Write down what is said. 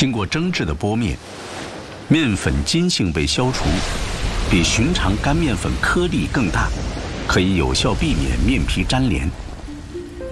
经过蒸制的剥面，面粉筋性被消除，比寻常干面粉颗粒更大，可以有效避免面皮粘连。